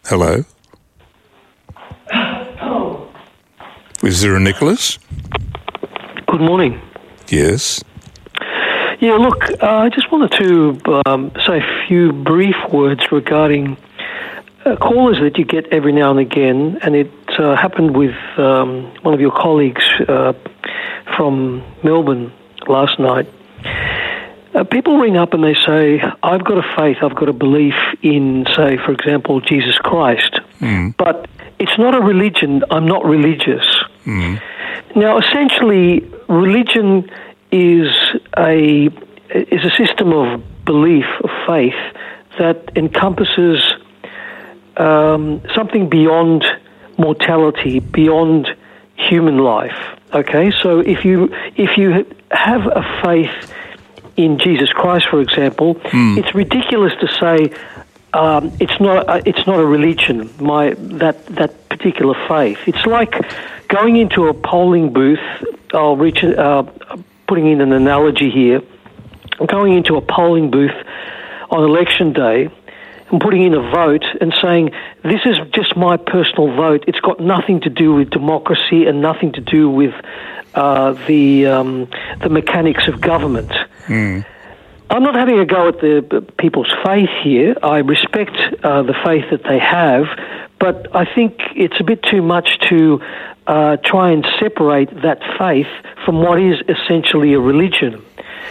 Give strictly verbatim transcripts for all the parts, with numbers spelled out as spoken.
Hello? Is there a Nicholas? Good morning. Yes. Yeah, look, uh, I just wanted to um, say a few brief words regarding uh, callers that you get every now and again, and it uh, happened with um, one of your colleagues uh, from Melbourne last night. Uh, people ring up and they say, I've got a faith, I've got a belief in, say, for example, Jesus Christ, mm. but it's not a religion, I'm not religious. Mm. Now, essentially, religion is a is a system of belief, of faith, that encompasses um, something beyond mortality, beyond human life. Okay, so if you if you have a faith in Jesus Christ, for example, mm. it's ridiculous to say um, it's not a, it's not a religion. My that that particular faith. It's like going into a polling booth. I'll reach. Uh, putting in an analogy here. Going into a polling booth on election day and putting in a vote and saying, this is just my personal vote. It's got nothing to do with democracy and nothing to do with uh, the um, the mechanics of government. Mm. I'm not having a go at the people's faith here. I respect uh, the faith that they have, but I think it's a bit too much to uh, try and separate that faith from what is essentially a religion.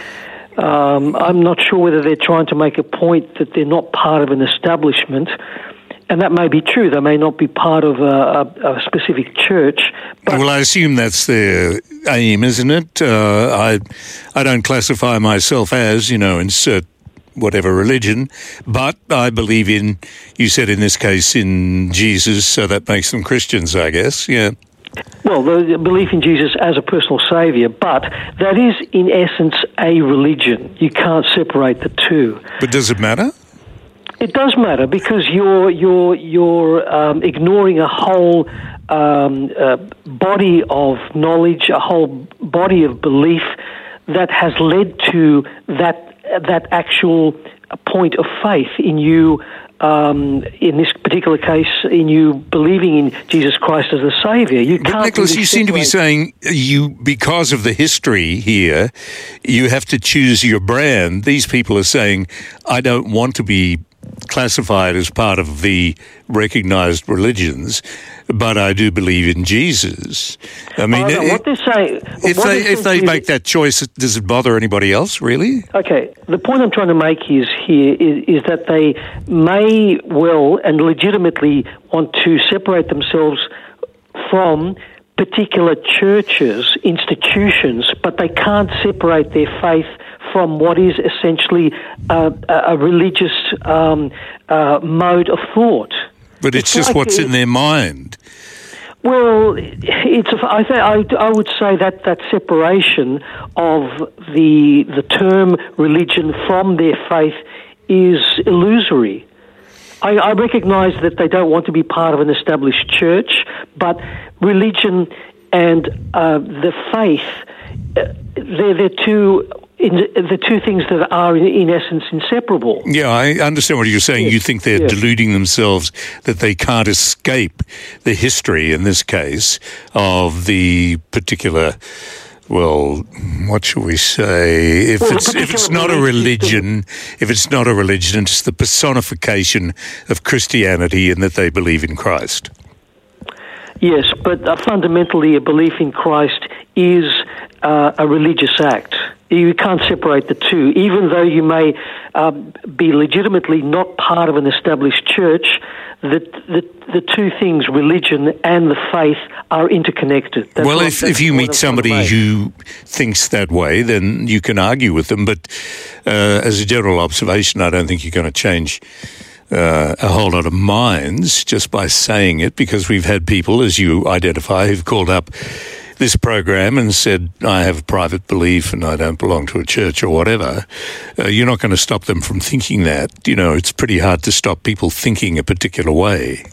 Um, I'm not sure whether they're trying to make a point that they're not part of an establishment, and that may be true. They may not be part of a, a, a specific church. But well, I assume that's their aim, isn't it? Uh, I I don't classify myself as, you know, insert whatever religion, but I believe in, you said in this case, in Jesus, so that makes them Christians, I guess, yeah. Well, the belief in Jesus as a personal saviour, but that is, in essence, a religion. You can't separate the two. But does it matter? It does matter because you're you're you're um, ignoring a whole um, uh, body of knowledge, a whole body of belief that has led to that that actual point of faith in you. Um, in this particular case, in you believing in Jesus Christ as the Saviour. You but can't Nicholas, really you seem to be saying you, because of the history here, you have to choose your brand. These people are saying, I don't want to be classified as part of the recognised religions, but I do believe in Jesus. I mean, I know, it, what they're saying, if what they if they is, make that choice, does it bother anybody else, really? Okay, the point I'm trying to make is here is, is that they may well and legitimately want to separate themselves from particular churches, institutions, but they can't separate their faith from what is essentially a, a religious um, uh, mode of thought. But it's, it's just like what's it, in their mind. Well, it's. I, th- I, I would say that that separation of the the term religion from their faith is illusory. I, I recognise that they don't want to be part of an established church, but religion and uh, the faith, uh, they're, they're two... In the two things that are, in, in essence, inseparable. Yeah, I understand what you're saying. Yes. You think they're yes. deluding themselves that they can't escape the history, in this case, of the particular, well, what shall we say? If well, it's if it's not a religion, if it's not a religion, it's the personification of Christianity and that they believe in Christ. Yes, but uh, fundamentally a belief in Christ is uh, a religious act. You can't separate the two. Even though you may uh, be legitimately not part of an established church, the, the the two things, religion and the faith, are interconnected. That's well, what, if, if you meet somebody who thinks that way, then you can argue with them. But uh, as a general observation, I don't think you're going to change Uh, a whole lot of minds just by saying it, because we've had people, as you identify, who've called up this program and said, I have a private belief and I don't belong to a church or whatever. Uh, you're not going to stop them from thinking that. You know, it's pretty hard to stop people thinking a particular way.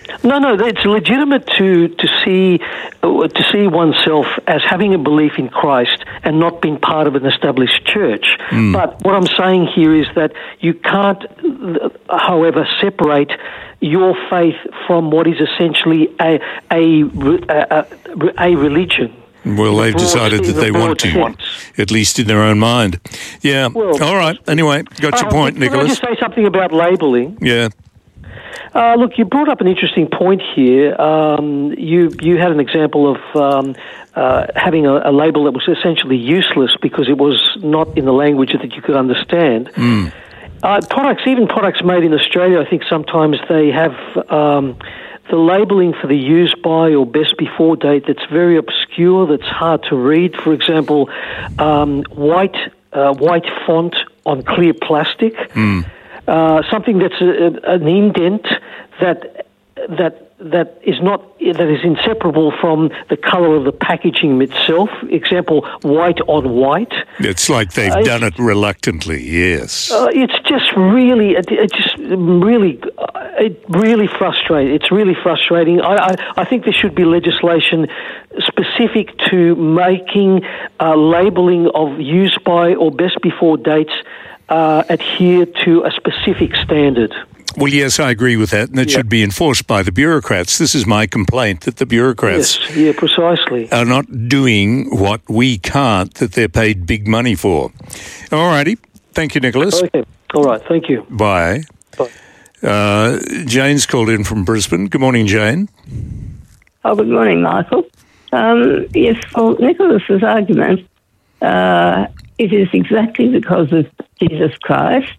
No, no, it's legitimate to to see uh, to see oneself as having a belief in Christ and not being part of an established church. Mm. But what I'm saying here is that you can't, however, separate your faith from what is essentially a a a, a religion. Well, they've decided that they want to, sense. At least in their own mind. Yeah. Well, all right. Anyway, got uh, your point, can Nicholas. Can I just say something about labelling? Yeah. Uh, look, you brought up an interesting point here. Um, you you had an example of um, uh, having a, a label that was essentially useless because it was not in the language that you could understand. Mm. Uh, products, even products made in Australia, I think sometimes they have um, the labelling for the use by or best before date that's very obscure, that's hard to read. For example, um, white uh, white font on clear plastic. Mm. Uh, something that's a, a, an indent that that that is not that is inseparable from the colour of the packaging itself. Example: white on white. It's like they've uh, done it reluctantly. Yes. Uh, it's just really, it, it just really, uh, it really frustrating. It's really frustrating. I, I I think there should be legislation specific to making uh, labelling of use by or best before dates. Uh, adhere to a specific standard. Well, yes, I agree with that, and it yeah. should be enforced by the bureaucrats. This is my complaint, that the bureaucrats yes, yeah, precisely. are not doing what we can't, that they're paid big money for. All righty. Thank you, Nicholas. Okay. All right. Thank you. Bye. Bye. Uh, Jane's called in from Brisbane. Good morning, Jane. Oh, good morning, Michael. Um, yes, for Nicholas's argument, uh, it is exactly because of Jesus Christ,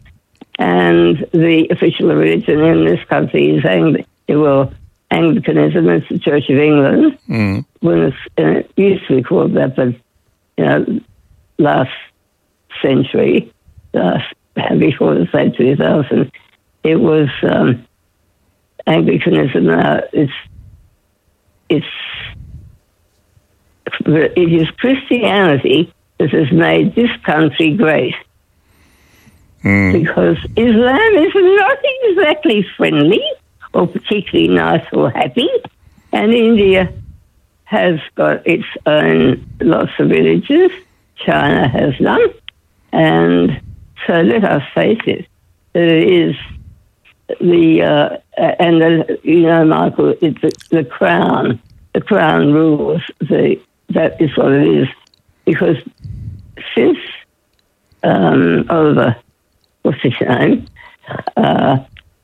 and the official religion in this country is Ang- well, Anglicanism. It's the Church of England. Mm. When it's, uh, it used to be called that, but you know, last century, last, before the say two thousand, it was um, Anglicanism. Now it's it's it is Christianity that has made this country great. Mm. Because Islam is not exactly friendly or particularly nice or happy, and India has got its own lots of religions. China has none, and so let us face it, it is the uh, and the, you know, Michael, it's the, the crown. The crown rules. The that is what it is, because since um, Oliver, what's his name, uh,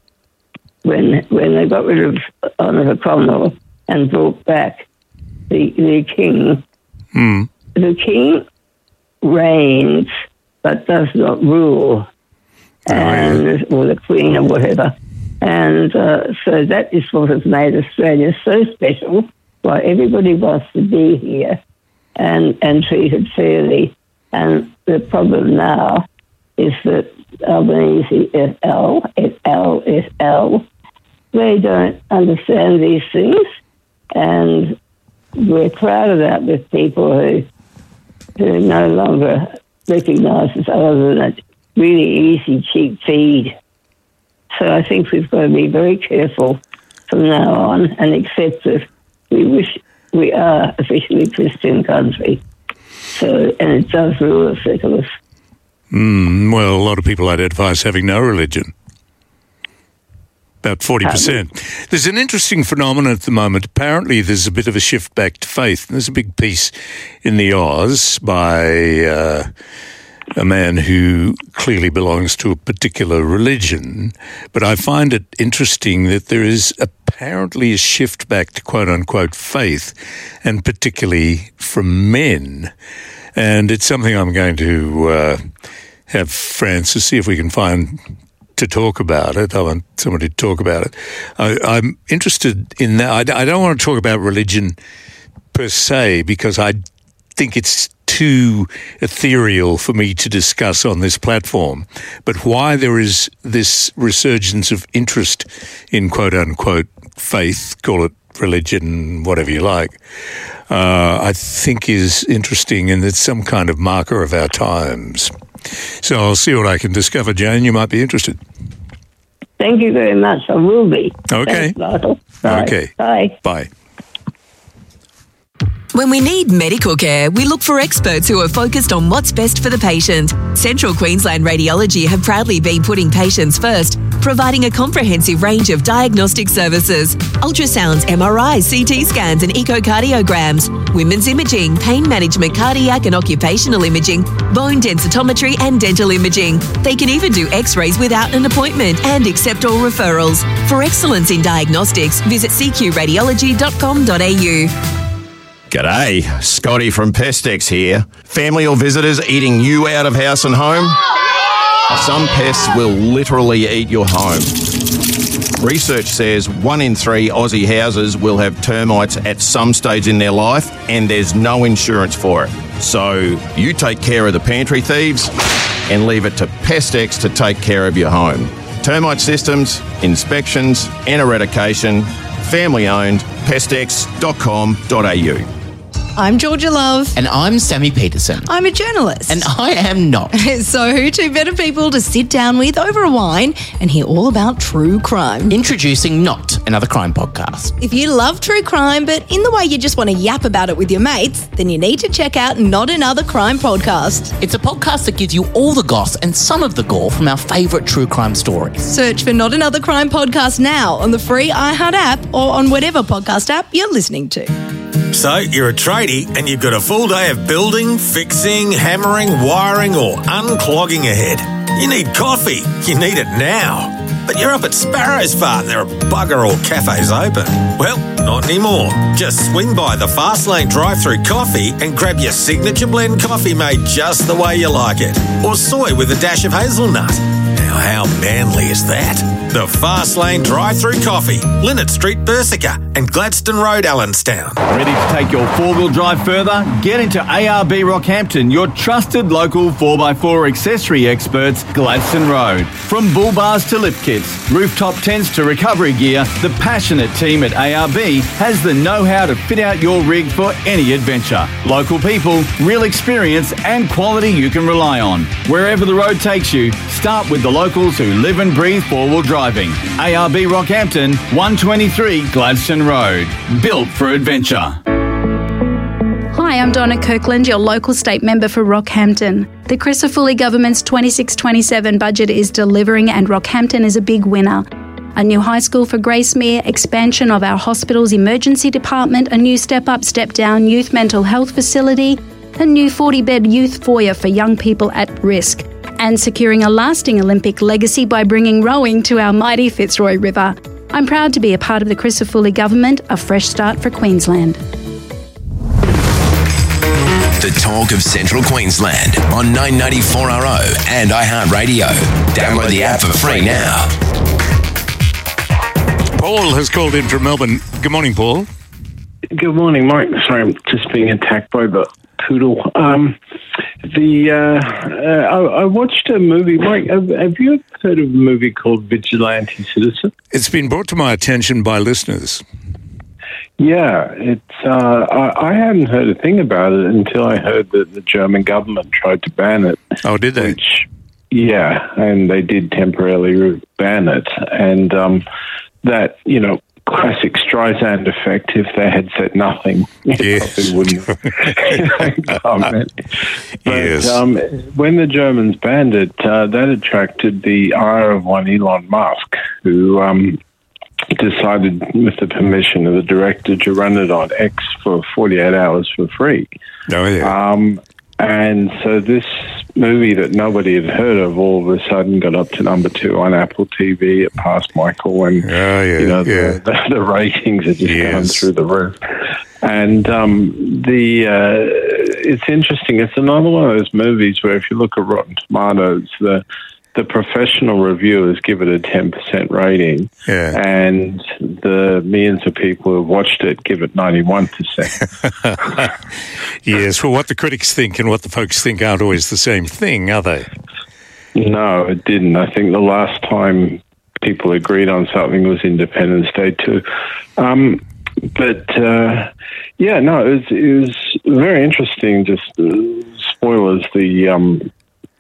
when when they got rid of Oliver Cromwell and brought back the the king, mm. the king reigns but does not rule, oh, and yeah. or the queen or whatever, and uh, so that is what has made Australia so special. Why everybody wants to be here and and treated fairly. And the problem now is that Albanese et al, et al, et al, they don't understand these things, and we're crowded out with people who who no longer recognise us other than a really easy, cheap feed. So I think we've got to be very careful from now on and accept that we wish we are officially Christian country. So, and it does rule us, Nicholas. Mm, well, a lot of people identify as having no religion. About forty percent. Um, there's an interesting phenomenon at the moment. Apparently there's a bit of a shift back to faith. There's a big piece in the Oz by uh, a man who clearly belongs to a particular religion. But I find it interesting that there is apparently a shift back to quote-unquote faith, and particularly from men. And it's something I'm going to uh, have Francis see if we can find to talk about it. I want somebody to talk about it. I, I'm interested in that. I, I don't want to talk about religion per se, because I think it's too ethereal for me to discuss on this platform. But why there is this resurgence of interest in quote-unquote faith, call it religion, whatever you like, uh, I think is interesting, and it's some kind of marker of our times. So I'll see what I can discover. Jane, you might be interested. Thank you very much. I will be. Okay. Thanks, Michael. Bye. Okay. Bye. Bye. When we need medical care, we look for experts who are focused on what's best for the patient. Central Queensland Radiology have proudly been putting patients first, providing a comprehensive range of diagnostic services: ultrasounds, M R Is, C T scans and echocardiograms, women's imaging, pain management, cardiac and occupational imaging, bone densitometry and dental imaging. They can even do x-rays without an appointment and accept all referrals. For excellence in diagnostics, visit c q radiology dot com dot a u. G'day, Scotty from Pestex here. Family or visitors eating you out of house and home? Some pests will literally eat your home. Research says one in three Aussie houses will have termites at some stage in their life, and there's no insurance for it. So you take care of the pantry thieves and leave it to Pestex to take care of your home. Termite systems, inspections and eradication. Family owned, pestex dot com dot a u. I'm Georgia Love. And I'm Sammy Peterson. I'm a journalist. And I am not. So who two better people to sit down with over a wine and hear all about true crime? Introducing Not, another crime podcast. If you love true crime, but in the way you just want to yap about it with your mates, then you need to check out Not Another Crime podcast. It's a podcast that gives you all the goss and some of the gore from our favourite true crime stories. Search for Not Another Crime podcast now on the free iHeart app or on whatever podcast app you're listening to. So you're a tradie and you've got a full day of building, fixing, hammering, wiring or unclogging ahead. You need coffee. You need it now. But you're up at Sparrows Farm. There are bugger all cafes open. Well, not anymore. Just swing by the Fastlane drive-through coffee and grab your signature blend coffee made just the way you like it. Or soy with a dash of hazelnut. Now, how manly is that? The Fastlane drive-through coffee, Linnet Street, Bersica and Gladstone Road, Allenstown. Ready to take your four-wheel drive further? Get into A R B Rockhampton, your trusted local four by four accessory experts, Gladstone Road. From bull bars to lift kits, rooftop tents to recovery gear, the passionate team at A R B has the know-how to fit out your rig for any adventure. Local people, real experience and quality you can rely on. Wherever the road takes you, start with the locals who live and breathe four-wheel driving. A R B Rockhampton, one twenty-three Gladstone Road. Built for adventure. Hi, I'm Donna Kirkland, your local state member for Rockhampton. The Crisafulli government's twenty-six twenty-seven budget is delivering and Rockhampton is a big winner. A new high school for Gracemere, expansion of our hospital's emergency department, a new step-up, step-down youth mental health facility, a new forty-bed youth foyer for young people at risk, and securing a lasting Olympic legacy by bringing rowing to our mighty Fitzroy River. I'm proud to be a part of the Crisafulli government, a fresh start for Queensland. The talk of Central Queensland on nine ninety-four R O and iHeartRadio. Download the app for free now. Paul has called in from Melbourne. Good morning, Paul. Good morning, Mike. Sorry, I'm just being attacked by the poodle. Um, the uh, uh, I, I watched a movie. Mike, have, have you heard of a movie called Vigilante Citizen? It's been brought to my attention by listeners. Yeah, it's. Uh, I, I hadn't heard a thing about it until I heard that the German government tried to ban it. Oh, did they? Which, yeah, and they did temporarily ban it, and um, that you know. Classic Streisand effect. If they had said nothing, yes. it wouldn't comment. But yes. um, when the Germans banned it, uh, that attracted the ire of one Elon Musk, who um, decided, with the permission of the director, to run it on X for forty-eight hours for free. Oh, yeah. Um, and so this movie that nobody had heard of all of a sudden got up to number two on Apple T V. It passed Michael, and oh, yeah, you know yeah. the, the, the ratings are just yes. going through the roof. And um, the uh, it's interesting. It's another one of those movies where if you look at Rotten Tomatoes, the the professional reviewers give it a ten percent rating, yeah. and the millions of people who have watched it give it ninety-one percent. Yes, well, what the critics think and what the folks think aren't always the same thing, are they? No, it didn't. I think the last time people agreed on something was Independence Day too. Um, but, uh, yeah, no, it was, it was very interesting. Just uh, spoilers, the... Um,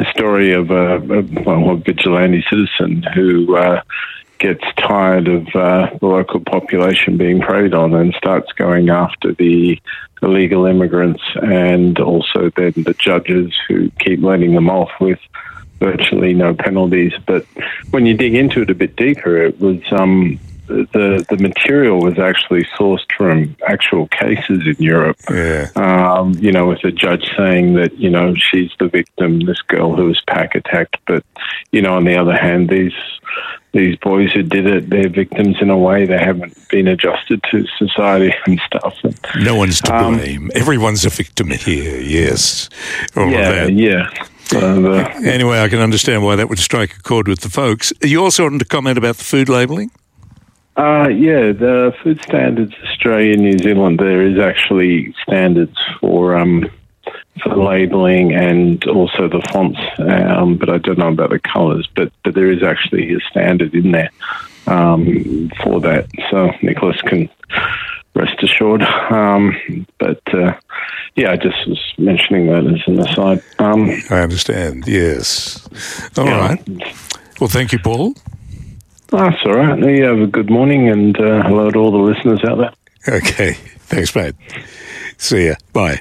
a story of a, a, well, a vigilante citizen who uh, gets tired of uh, the local population being preyed on and starts going after the illegal immigrants and also then the judges who keep letting them off with virtually no penalties. But when you dig into it a bit deeper, it was um, the the material was actually sourced from actual cases in Europe. Yeah. Um, you know, with the judge saying that, you know, she's the victim, this girl who was pack attacked. But, you know, on the other hand, these these boys who did it, they're victims in a way. They haven't been adjusted to society and stuff. And, no one's to um, blame. Everyone's a victim here, yes. All yeah, of that. yeah. So, uh, anyway, I can understand why that would strike a chord with the folks. You also wanted to comment about the food labelling? Uh, yeah, the Food Standards Australia, New Zealand, there is actually standards for um, for labelling and also the fonts, um, but I don't know about the colours, but, but there is actually a standard in there um, for that. So Nicholas can rest assured. Um, but, uh, yeah, I just was mentioning that as an aside. Um, I understand, yes. All yeah. right. Well, thank you, Paul. That's all right. You have a good morning, and uh, hello to all the listeners out there. Okay. Thanks, mate. See ya. Bye.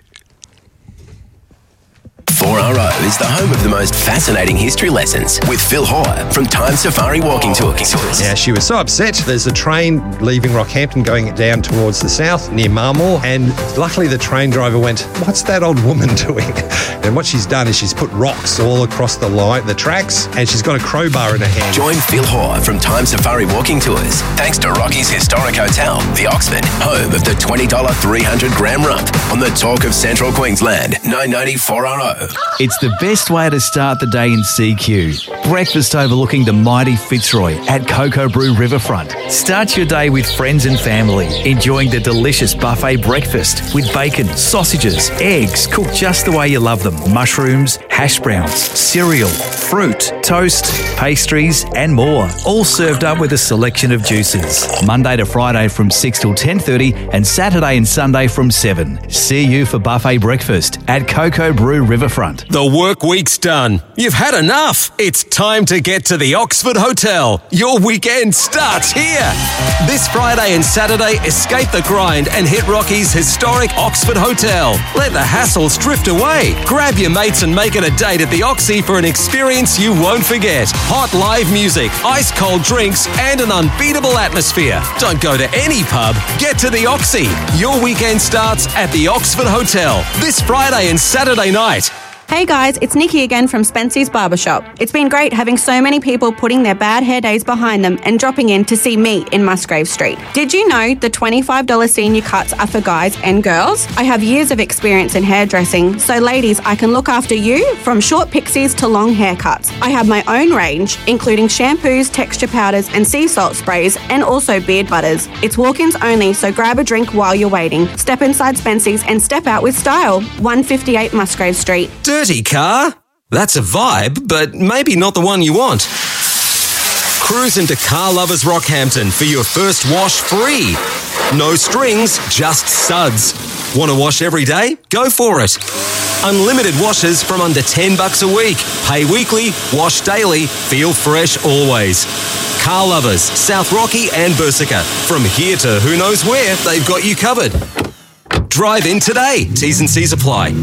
four R O is the home of the most fascinating history lessons with Phil Hoare from Time Safari Walking Tours. Yeah, she was so upset. There's a train leaving Rockhampton going down towards the south near Marmore, and luckily the train driver went, "What's that old woman doing?" And what she's done is she's put rocks all across the line, the tracks, and she's got a crowbar in her hand. Join Phil Hoare from Time Safari Walking Tours thanks to Rocky's historic hotel, the Oxford, home of the twenty dollars three hundred gram rump on the Talk of Central Queensland, nine ninety four R O. It's the best way to start the day in C Q. Breakfast overlooking the mighty Fitzroy at Cocoa Brew Riverfront. Start your day with friends and family, enjoying the delicious buffet breakfast with bacon, sausages, eggs, cooked just the way you love them, mushrooms, hash browns, cereal, fruit, toast, pastries and more. All served up with a selection of juices. Monday to Friday from six till ten thirty and Saturday and Sunday from seven. See you for buffet breakfast at Cocoa Brew Riverfront. The work week's done. You've had enough. It's time to get to the Oxford Hotel. Your weekend starts here. This Friday and Saturday, escape the grind and hit Rocky's historic Oxford Hotel. Let the hassles drift away. Grab your mates and make it a date at the Oxy for an experience you won't forget. Hot live music, ice cold drinks, and an unbeatable atmosphere. Don't go to any pub. Get to the Oxy. Your weekend starts at the Oxford Hotel this Friday and Saturday night. Hey guys, it's Nikki again from Spency's Barbershop. It's been great having so many people putting their bad hair days behind them and dropping in to see me in Musgrave Street. Did you know the twenty-five dollars senior cuts are for guys and girls? I have years of experience in hairdressing, so ladies, I can look after you from short pixies to long haircuts. I have my own range, including shampoos, texture powders and sea salt sprays, and also beard butters. It's walk-ins only, so grab a drink while you're waiting. Step inside Spency's and step out with style. one fifty-eight Musgrave Street. Dirty car? That's a vibe, but maybe not the one you want. Cruise into Car Lovers Rockhampton for your first wash free. No strings, just suds. Want to wash every day? Go for it. Unlimited washes from under ten bucks a week. Pay weekly, wash daily, feel fresh always. Car Lovers, South Rocky and Bursica. From here to who knows where, they've got you covered. Drive in today. T's and C's apply.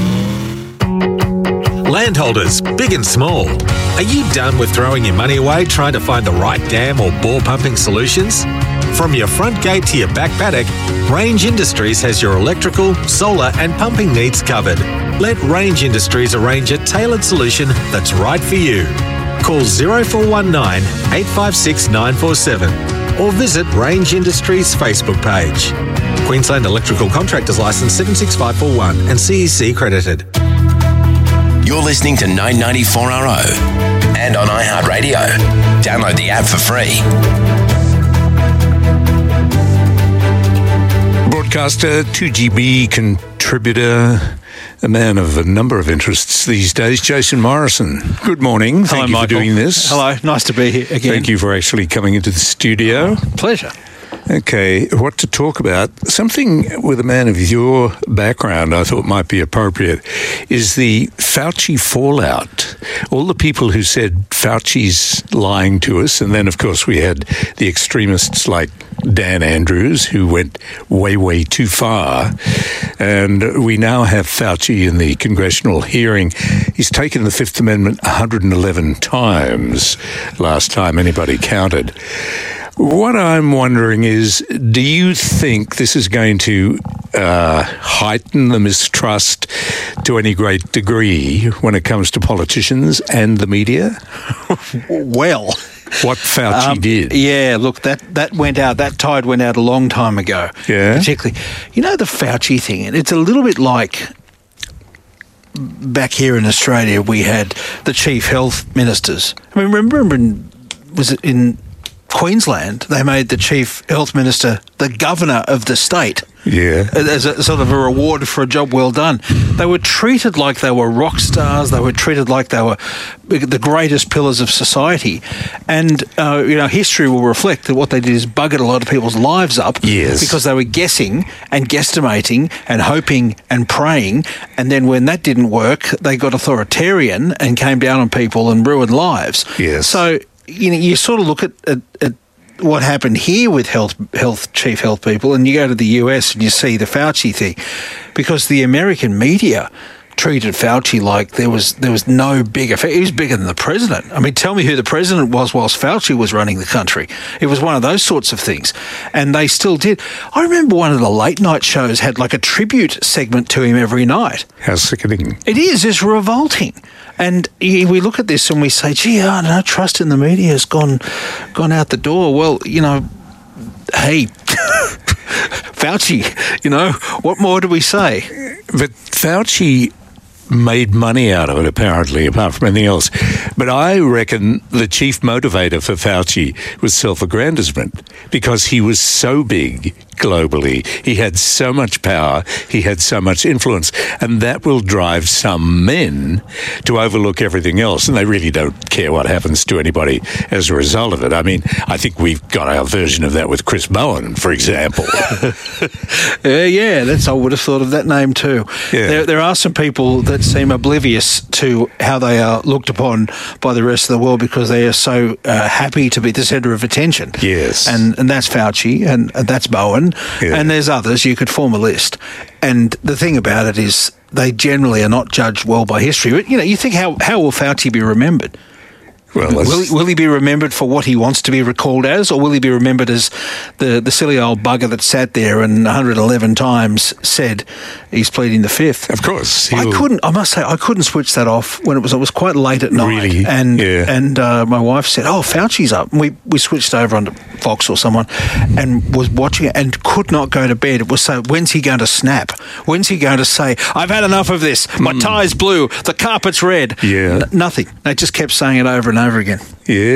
Landholders, big and small, are you done with throwing your money away trying to find the right dam or bore pumping solutions? From your front gate to your back paddock, Range Industries has your electrical, solar and pumping needs covered. Let Range Industries arrange a tailored solution that's right for you. Call zero four one nine, eight five six, nine four seven or visit Range Industries Facebook page. Queensland Electrical Contractors Licence seven six five four one and C E C credited. You're listening to nine ninety-four R O and on iHeartRadio. Download the app for free. Broadcaster, two G B contributor, a man of a number of interests these days, Jason Morrison. Good morning. Thank Hello, you Michael. for doing this. Hello, nice to be here again. Thank you for actually coming into the studio. Oh, pleasure. Okay, what to talk about? Something with a man of your background I thought might be appropriate is the Fauci fallout. All the people who said Fauci's lying to us, and then, of course, we had the extremists like Dan Andrews who went way, way too far. And we now have Fauci in the congressional hearing. He's taken the Fifth Amendment one hundred eleven times last time anybody counted. What I'm wondering is, do you think this is going to uh, heighten the mistrust to any great degree when it comes to politicians and the media? Well, what Fauci um, did. Yeah, look, that, that went out, that tide went out a long time ago. Yeah. Particularly, you know, the Fauci thing, it's a little bit like back here in Australia, we had the chief health ministers. I mean, remember, in, was it in Queensland, they made the chief health minister the governor of the state. Yeah. As a sort of a reward for a job well done. They were treated like they were rock stars. They were treated like they were the greatest pillars of society. And, uh, you know, history will reflect that what they did is buggered a lot of people's lives up. Yes. Because they were guessing and guesstimating and hoping and praying. And then when that didn't work, they got authoritarian and came down on people and ruined lives. Yes. So, you know, you sort of look at, at, at what happened here with health, health chief health people, and you go to the U S and you see the Fauci thing, because the American media treated Fauci like there was there was no bigger. He was bigger than the president. I mean, tell me who the president was whilst Fauci was running the country. It was one of those sorts of things, and they still did. I remember one of the late night shows had like a tribute segment to him every night. How sickening! It is. It's revolting. And we look at this and we say, gee, oh, no trust in the media has gone gone out the door. Well, you know, hey, Fauci, you know, what more do we say? But Fauci made money out of it, apparently, apart from anything else. But I reckon the chief motivator for Fauci was self-aggrandizement, because he was so big globally. He had so much power. He had so much influence. And that will drive some men to overlook everything else. And they really don't care what happens to anybody as a result of it. I mean, I think we've got our version of that with Chris Bowen, for example. uh, yeah, that's I would have thought of that name too. Yeah. There, there are some people that seem oblivious to how they are looked upon by the rest of the world because they are so uh, happy to be the centre of attention. Yes. And and that's Fauci, and, and that's Bowen, yeah. And there's others. You could form a list. And the thing about it is they generally are not judged well by history. But, you know, you think, how, how will Fauci be remembered? Well, will he, will he be remembered for what he wants to be recalled as, or will he be remembered as the, the silly old bugger that sat there and one hundred eleven times said he's pleading the fifth? Of course. I couldn't, I must say, I couldn't switch that off when it was, it was quite late at night. Really? And, yeah. and uh, my wife said, oh, Fauci's up. And we, we switched over onto Fox or someone and was watching it and could not go to bed. It was so, when's he going to snap? When's he going to say, I've had enough of this. My mm. tie's blue. The carpet's red. Yeah. N- nothing. They just kept saying it over and over again.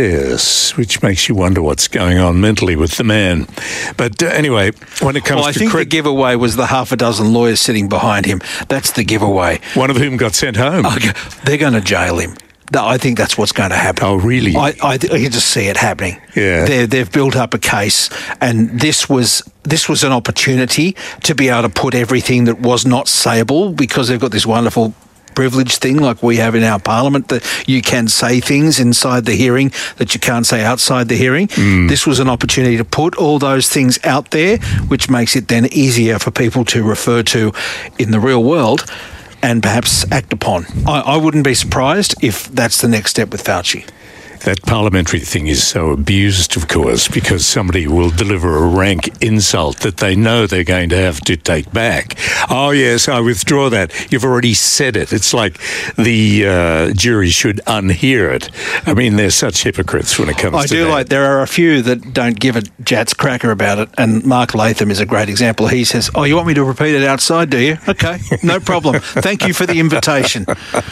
Yes, which makes you wonder what's going on mentally with the man. But uh, anyway, when it comes well, I to... think cri- the giveaway was the half a dozen lawyers sitting behind him. That's the giveaway. One of whom got sent home. Okay. They're going to jail him. I think that's what's going to happen. Oh, really? I, I, I can just see it happening. Yeah. They're, they've built up a case, and this was this was an opportunity to be able to put everything that was not sayable, because they've got this wonderful privilege thing like we have in our parliament, that you can say things inside the hearing that you can't say outside the hearing. Mm. This was an opportunity to put all those things out there, which makes it then easier for people to refer to in the real world and perhaps act upon. I, I wouldn't be surprised if that's the next step with Fauci. That parliamentary thing is so abused, of course, because somebody will deliver a rank insult that they know they're going to have to take back. Oh, yes, I withdraw that. You've already said it. It's like the uh, jury should unhear it. I mean, they're such hypocrites when it comes I to do that. like, there are a few that don't give a Jat's cracker about it, and Mark Latham is a great example. He says, oh, you want me to repeat it outside, do you? Okay, no problem. Thank you for the invitation.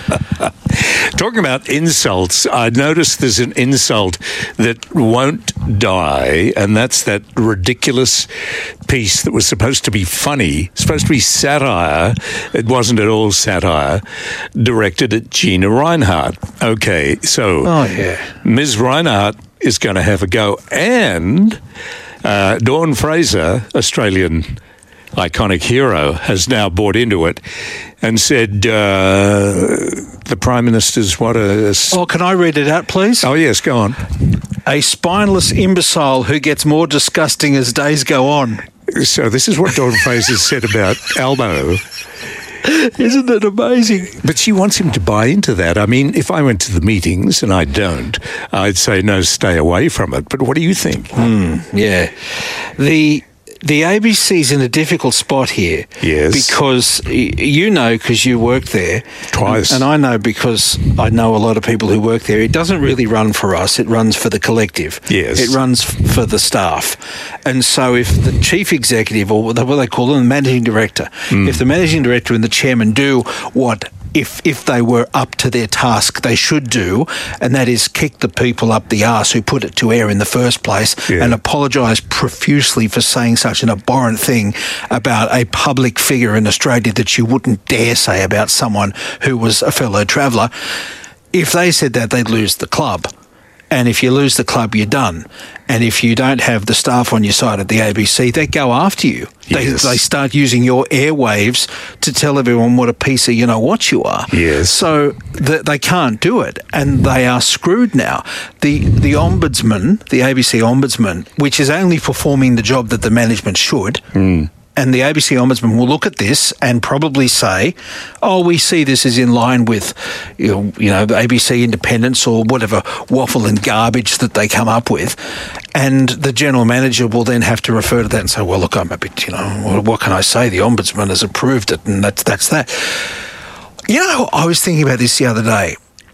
Talking about insults, I noticed there's an insult that won't die, and that's that ridiculous piece that was supposed to be funny, supposed to be satire. It wasn't at all satire, directed at Gina Rinehart. Okay, so oh, yeah. Miz Rinehart is going to have a go, and Uh, Dawn Fraser, Australian iconic hero, has now bought into it and said uh, the Prime Minister's what a... Oh, can I read it out, please? Oh, yes, go on. A spineless imbecile who gets more disgusting as days go on. So this is what Dawn Fraser said about Albo. Isn't it amazing? But she wants him to buy into that. I mean, if I went to the meetings, and I don't, I'd say, no, stay away from it. But what do you think? Mm, yeah. The... The A B C's in a difficult spot here. Yes. Because you know, because you work there. Twice. And I know because I know a lot of people who work there. It doesn't really run for us. It runs for the collective. Yes. It runs f- for the staff. And so if the chief executive, or what they call them, the managing director, mm. if the managing director and the chairman do what if if they were up to their task they should do, and that is kick the people up the arse who put it to air in the first place, yeah. and apologise profusely for saying such an abhorrent thing about a public figure in Australia that you wouldn't dare say about someone who was a fellow traveller. If they said that, they'd lose the club. And if you lose the club, you're done. And if you don't have the staff on your side at the A B C, they go after you. Yes. They, they start using your airwaves to tell everyone what a piece of you-know-what you are. Yes. So th- they can't do it, and they are screwed now. The the ombudsman, the A B C ombudsman, which is only performing the job that the management should, mm. and the A B C Ombudsman will look at this and probably say, oh, we see this is in line with, you know, you know, the A B C independence or whatever waffle and garbage that they come up with. And the general manager will then have to refer to that and say, well, look, I'm a bit, you know, what can I say? The Ombudsman has approved it, and that's, that's that. You know, I was thinking about this the other day.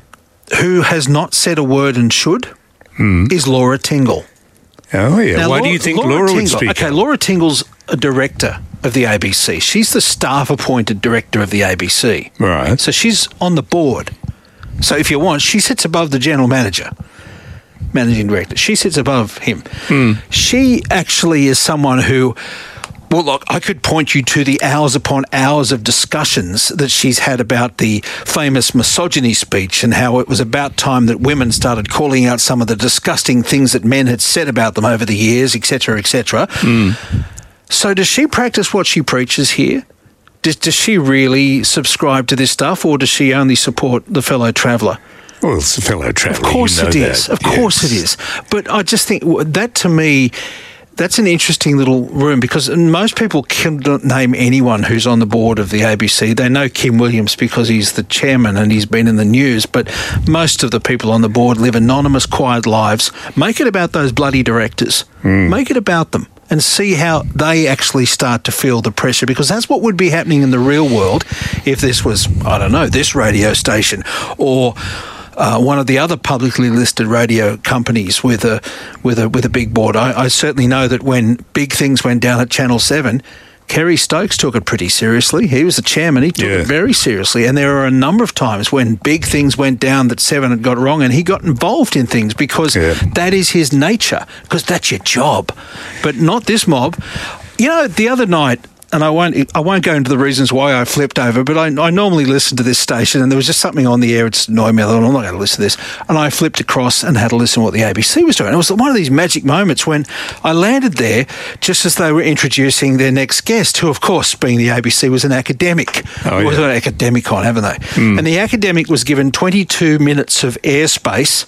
Who has not said a word and should mm. is Laura Tingle. Oh, yeah. Now, Why Laura, do you think Laura, Laura Tingle, would speak? Okay, Laura Tingle's a director of the A B C. She's the staff-appointed director of the A B C. Right. So she's on the board. So if you want, she sits above the general manager, managing director. She sits above him. Mm. She actually is someone who... Well, look, I could point you to the hours upon hours of discussions that she's had about the famous misogyny speech and how it was about time that women started calling out some of the disgusting things that men had said about them over the years, et cetera, et cetera. Mm. So does she practice what she preaches here? Does, does she really subscribe to this stuff, or does she only support the fellow traveller? Well, it's a fellow traveller. Of course you know it is. that. Of course yes. it is. But I just think that, to me... That's an interesting little room, because most people cannot name anyone who's on the board of the A B C. They know Kim Williams because he's the chairman and he's been in the news, but most of the people on the board live anonymous, quiet lives. Make it about those bloody directors. Mm. Make it about them and see how they actually start to feel the pressure, because that's what would be happening in the real world if this was, I don't know, this radio station or... Uh, one of the other publicly listed radio companies with a with a with a big board. I, I certainly know that when big things went down at Channel seven, Kerry Stokes took it pretty seriously. He was the chairman. He took yeah. it very seriously. And there are a number of times when big things went down that Seven had got wrong, and he got involved in things because yeah. that is his nature, because that's your job. But not this mob. You know, the other night... And I won't I won't go into the reasons why I flipped over, but I, I normally listen to this station, and there was just something on the air. It's annoyed me. I thought, I'm not going to listen to this. And I flipped across and had to listen to what the A B C was doing. It was one of these magic moments when I landed there just as they were introducing their next guest, who, of course, being the A B C, was an academic. Oh, yeah. Was an academic on, haven't they? Mm. And the academic was given twenty-two minutes of airspace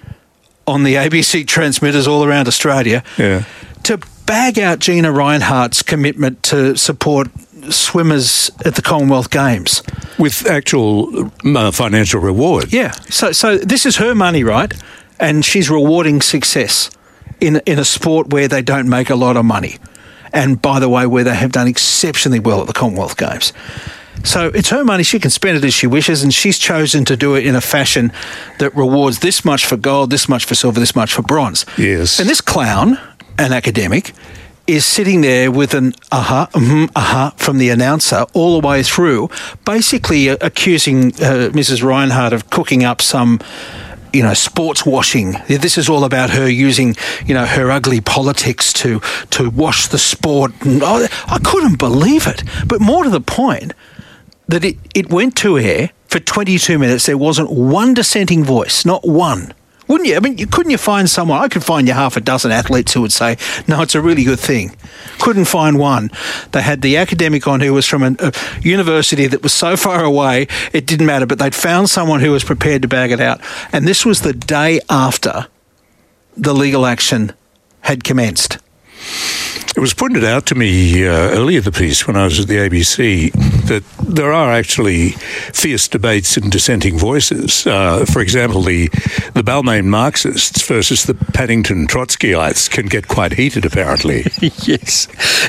on the A B C transmitters all around Australia yeah. to bag out Gina Rinehart's commitment to support swimmers at the Commonwealth Games. With actual uh, financial reward. Yeah. So so this is her money, right? And she's rewarding success in, in a sport where they don't make a lot of money. And, by the way, where they have done exceptionally well at the Commonwealth Games. So it's her money. She can spend it as she wishes, and she's chosen to do it in a fashion that rewards this much for gold, this much for silver, this much for bronze. Yes. And this clown... an academic, is sitting there with an aha, uh-huh, mm-hmm, aha uh-huh, from the announcer all the way through, basically uh, accusing uh, Missus Reinhardt of cooking up some, you know, sports washing. This is all about her using, you know, her ugly politics to to wash the sport. And I, I couldn't believe it. But more to the point, that it, it went to air for twenty-two minutes. There wasn't one dissenting voice, not one. Wouldn't you? I mean, you, couldn't you find someone? I could find you half a dozen athletes who would say, no, it's a really good thing. Couldn't find one. They had the academic on who was from a, a university that was so far away, it didn't matter, but they'd found someone who was prepared to bag it out. And this was the day after the legal action had commenced. It was pointed out to me uh, earlier the piece when I was at the A B C that there are actually fierce debates and dissenting voices. Uh, for example, the, the Balmain Marxists versus the Paddington Trotskyites can get quite heated, apparently. Yes.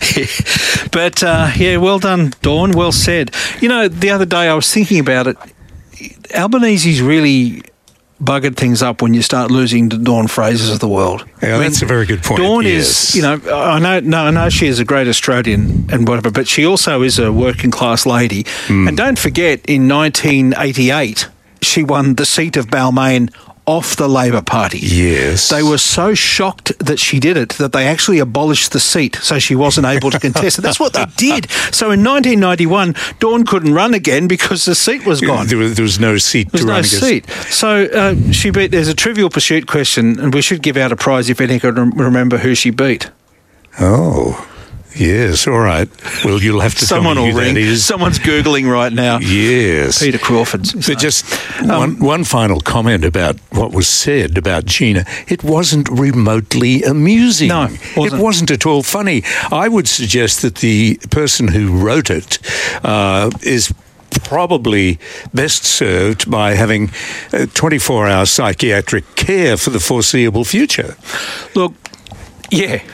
But, uh, yeah, well done, Dawn. Well said. You know, the other day I was thinking about it. Albanese's really buggered things up when you start losing the Dawn Frasers of the world. Yeah, I mean, that's a very good point. Dawn yes. is, you know, I know, no, I know she is a great Australian and whatever, but she also is a working class lady. Mm. And don't forget, in nineteen eighty-eight, she won the seat of Balmain off the Labor Party. Yes. They were so shocked that she did it that they actually abolished the seat so she wasn't able to contest it. That's what they did. So in nineteen ninety-one, Dawn couldn't run again because the seat was gone. There was, there was no seat there was to no run seat. So uh, she beat, there's a Trivial Pursuit question, and we should give out a prize if any can remember who she beat. Oh. Yes, all right. Well, you'll have to Someone tell me will who ring. that is. Someone's Googling right now. Yes. Peter Crawford. But just um, one, one final comment about what was said about Gina. It wasn't remotely amusing. No, wasn't. It wasn't at all funny. I would suggest that the person who wrote it uh, is probably best served by having uh, twenty-four hour psychiatric care for the foreseeable future. Look, yeah,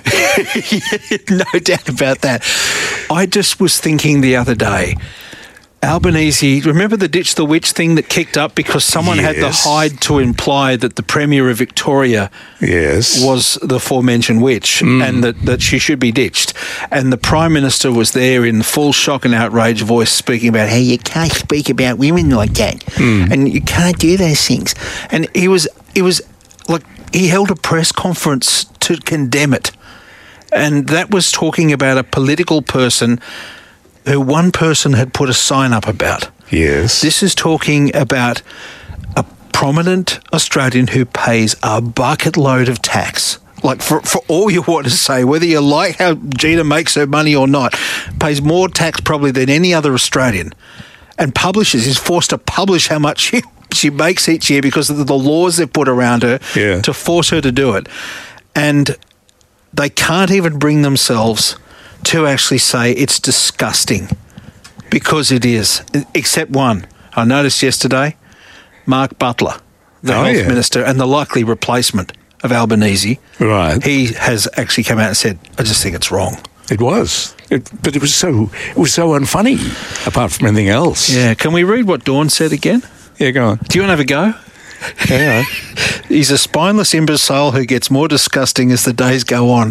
no doubt about that. I just was thinking the other day, Albanese, remember the Ditch the Witch thing that kicked up because someone yes. had the hide to imply that the Premier of Victoria yes. was the aforementioned witch mm. and that, that she should be ditched. And the Prime Minister was there in full shock and outrage voice speaking about how you can't speak about women like that mm. and you can't do those things. And he was, he was like, he held a press conference to condemn it. And that was talking about a political person who one person had put a sign up about. Yes. This is talking about a prominent Australian who pays a bucket load of tax. Like, for, for all you want to say, whether you like how Gina makes her money or not, pays more tax probably than any other Australian, and publishes, is forced to publish how much she, she makes each year because of the laws they've put around her yeah. to force her to do it. And they can't even bring themselves to actually say it's disgusting, because it is, except one. I noticed yesterday, Mark Butler, the oh, health yeah. minister and the likely replacement of Albanese, right? He has actually come out and said, I just think it's wrong. It was. It, but it was so it was so unfunny, apart from anything else. Yeah. Can we read what Dawn said again? Yeah, go on. Do you want to have a go? Yeah. He's a spineless imbecile who gets more disgusting as the days go on.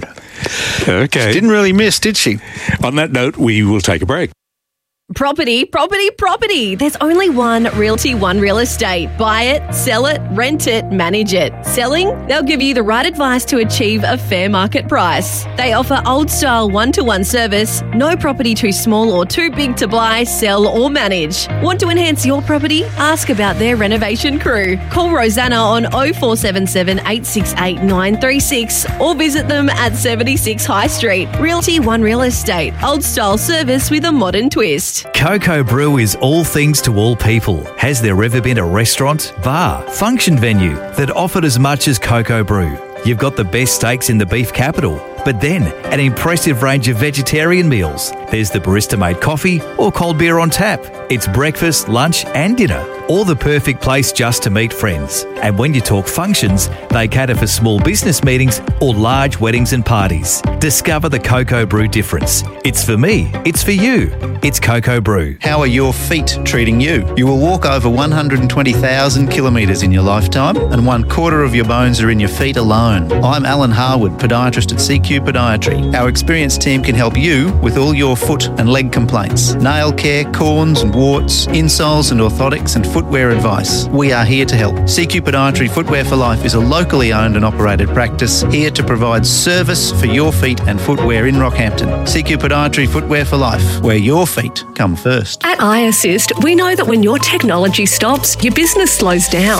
Okay. She didn't really miss, did she? On that note, we will take a break. Property, property, property. There's only one Realty One Real Estate. Buy it, sell it, rent it, manage it. Selling? They'll give you the right advice to achieve a fair market price. They offer old-style one-to-one service. No property too small or too big to buy, sell or manage. Want to enhance your property? Ask about their renovation crew. Call Rosanna on oh four seven seven, eight six eight, nine three six or visit them at seventy-six High Street. Realty One Real Estate. Old-style service with a modern twist. Cocoa Brew is all things to all people. Has there ever been a restaurant, bar, function venue that offered as much as Cocoa Brew? You've got the best steaks in the beef capital, but then an impressive range of vegetarian meals. There's the barista-made coffee or cold beer on tap. It's breakfast, lunch and dinner, or the perfect place just to meet friends. And when you talk functions, they cater for small business meetings or large weddings and parties. Discover the Cocoa Brew difference. It's for me. It's for you. It's Cocoa Brew. How are your feet treating you? You will walk over one hundred twenty thousand kilometres in your lifetime, and one quarter of your bones are in your feet alone. I'm Alan Harwood, podiatrist at C Q Podiatry. Our experienced team can help you with all your foot and leg complaints, nail care, corns and warts, insoles and orthotics and footwear advice. We are here to help. C Q Podiatry Footwear for Life is a locally owned and operated practice here to provide service for your feet and footwear in Rockhampton. C Q Podiatry Footwear for Life, where your feet come first. At iAssist, we know that when your technology stops, your business slows down. That's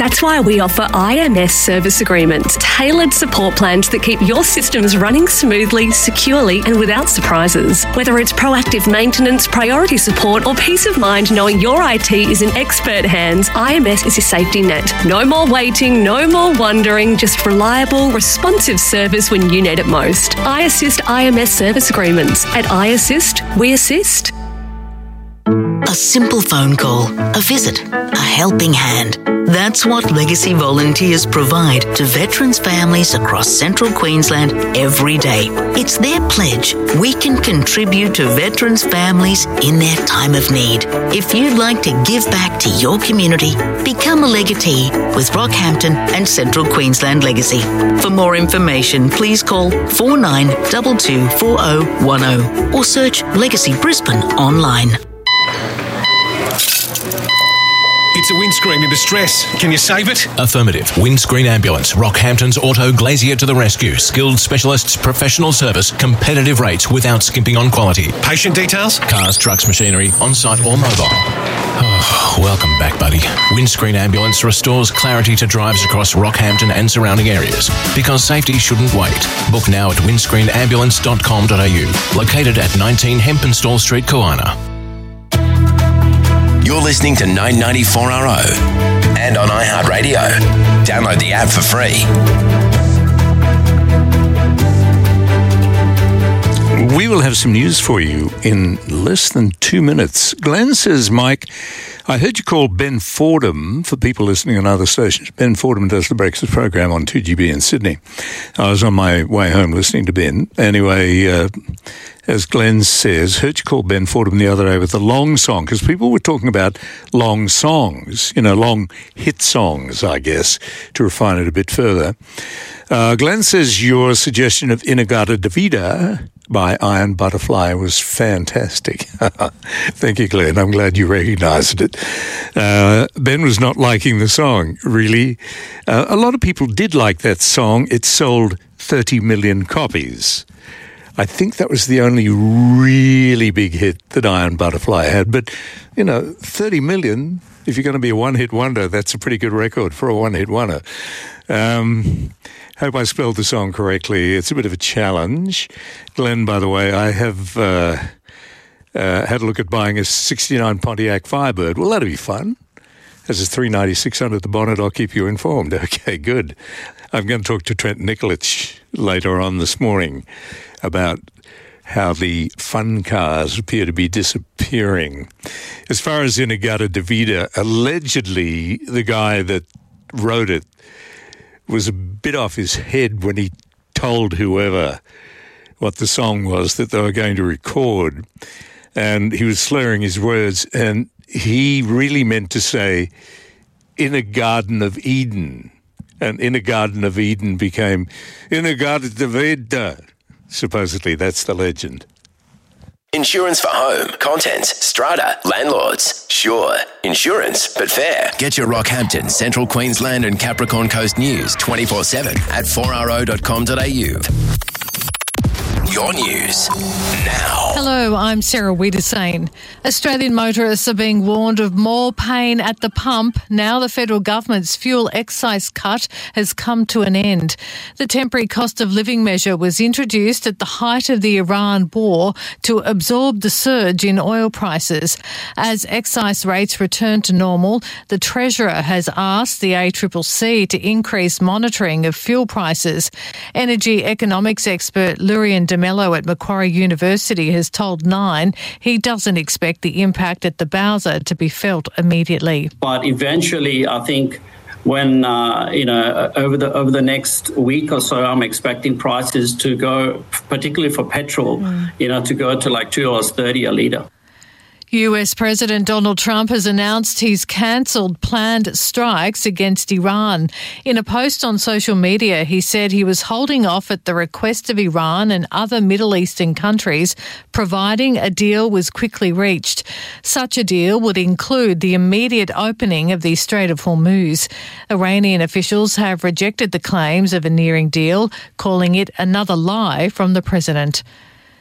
That's why we offer I M S service agreements, tailored support plans that keep your systems running smoothly, securely and without surprises. Whether it's proactive maintenance, priority support or peace of mind knowing your I T is in expert hands, I M S is your safety net. No more waiting, no more wondering, just reliable, responsive service when you need it most. iAssist I M S service agreements. At iAssist, we assist. A simple phone call, a visit, a helping hand. That's what Legacy volunteers provide to veterans' families across central Queensland every day. It's their pledge. We can contribute to veterans' families in their time of need. If you'd like to give back to your community, become a legatee with Rockhampton and Central Queensland Legacy. For more information, please call four nine two two four oh one oh or search Legacy Brisbane online. It's a windscreen in distress. Can you save it? Affirmative. Windscreen Ambulance. Rockhampton's Auto Glazier to the rescue. Skilled specialists, professional service, competitive rates without skimping on quality. Patient details? Cars, trucks, machinery, on-site or mobile. Oh, welcome back, buddy. Windscreen Ambulance restores clarity to drives across Rockhampton and surrounding areas. Because safety shouldn't wait. Book now at windscreen ambulance dot com dot a u. Located at nineteen Hempenstall Street, Koana. You're listening to nine ninety-four R O and on iHeartRadio. Download the app for free. We will have some news for you in less than two minutes. Glenn says, Mike, I heard you call Ben Fordham, for people listening on other stations. Ben Fordham does the breakfast program on two G B in Sydney. I was on my way home listening to Ben. Anyway, uh, as Glenn says, heard you call Ben Fordham the other day with the long song, because people were talking about long songs, you know, long hit songs, I guess, to refine it a bit further. Uh, Glenn says your suggestion of In-A-Gadda-Da-Vida by Iron Butterfly was fantastic. Thank you, Glenn. I'm glad you recognised it. Uh, Ben was not liking the song, really. Uh, a lot of people did like that song. It sold thirty million copies. I think that was the only really big hit that Iron Butterfly had. But, you know, thirty million, if you're going to be a one-hit wonder, that's a pretty good record for a one-hit wonder. Um, hope I spelled the song correctly. It's a bit of a challenge. Glenn, by the way, I have uh, uh, had a look at buying a sixty-nine Pontiac Firebird. Well, that'll be fun. As a three ninety-six under the bonnet, I'll keep you informed. Okay, good. I'm going to talk to Trent Nikolic later on this morning about how the fun cars appear to be disappearing. As far as In-A-Gadda-Da-Vida, allegedly the guy that wrote it was a bit off his head when he told whoever what the song was that they were going to record. And he was slurring his words, and he really meant to say, in a Garden of Eden. And In a Garden of Eden became In-A-Gadda-Da-Vida. Supposedly, that's the legend. Insurance for home, contents, strata, landlords. Sure, insurance, but fair. Get your Rockhampton, Central Queensland and Capricorn Coast news twenty-four seven at four r o dot com dot a u. Your news now. Hello, I'm Sarah Wiedersane. Australian motorists are being warned of more pain at the pump now the federal government's fuel excise cut has come to an end. The temporary cost of living measure was introduced at the height of the Iran war to absorb the surge in oil prices. As excise rates return to normal, the Treasurer has asked the A C C C to increase monitoring of fuel prices. Energy economics expert Lurian de Mello at Macquarie University has told Nine he doesn't expect the impact at the Bowser to be felt immediately. But eventually, I think when, uh, you know, over the over the next week or so, I'm expecting prices to go, particularly for petrol, mm. you know, to go to like two dollars thirty a litre. U S President Donald Trump has announced he's cancelled planned strikes against Iran. In a post on social media, he said he was holding off at the request of Iran and other Middle Eastern countries, providing a deal was quickly reached. Such a deal would include the immediate opening of the Strait of Hormuz. Iranian officials have rejected the claims of a nearing deal, calling it another lie from the president.